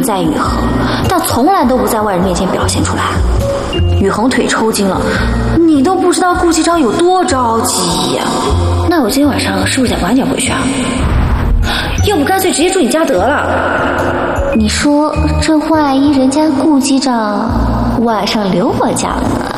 在宇恒，但从来都不在外人面前表现出来。宇恒腿抽筋了，你都不知道顾机长有多着急呀。那我今天晚上是不是得晚点回去啊？要不干脆直接住你家得了。你说这万一人家顾机长晚上留我家了呢？